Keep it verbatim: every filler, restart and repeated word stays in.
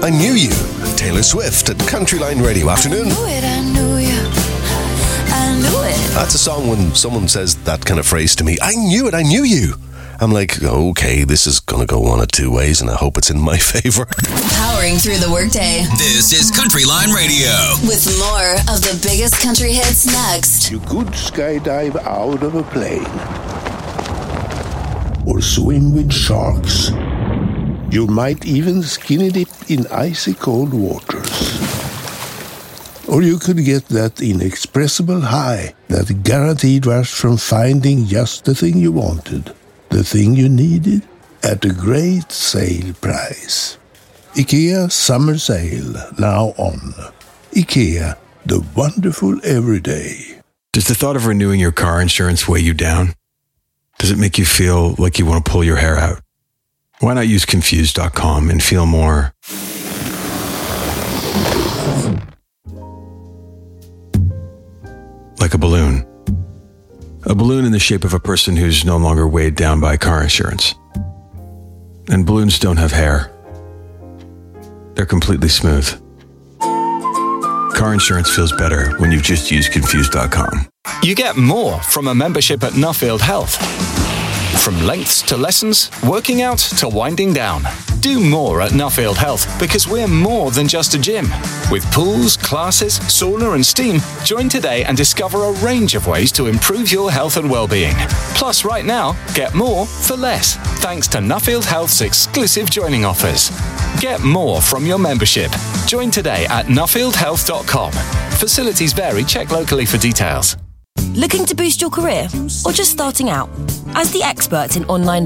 I Knew You. Taylor Swift at Countryline Radio. Afternoon. I knew it, I knew you. I knew it. That's a song when someone says that kind of phrase to me. I knew it, I knew you. I'm like, okay, this is going to go one of two ways, and I hope it's in my favor. Powering through the workday. This is Countryline Radio. With more of the biggest country hits next. You could skydive out of a plane. Or swim with sharks. You might even skinny dip in icy cold waters. Or you could get that inexpressible high, that guaranteed rush from finding just the thing you wanted, the thing you needed, at a great sale price. IKEA Summer Sale, now on. IKEA, the wonderful everyday. Does the thought of renewing your car insurance weigh you down? Does it make you feel like you want to pull your hair out? Why not use Confused dot com and feel more like a balloon? A balloon in the shape of a person who's no longer weighed down by car insurance. And balloons don't have hair. They're completely smooth. Car insurance feels better when you've just used Confused dot com. You get more from a membership at Nuffield Health. From lengths to lessons, working out to winding down. Do more at Nuffield Health because we're more than just a gym. With pools, classes, sauna and steam, join today and discover a range of ways to improve your health and well-being. Plus, right now, get more for less, thanks to Nuffield Health's exclusive joining offers. Get more from your membership. Join today at nuffield health dot com. Facilities vary. Check locally for details. Looking to boost your career or just starting out? As the experts in online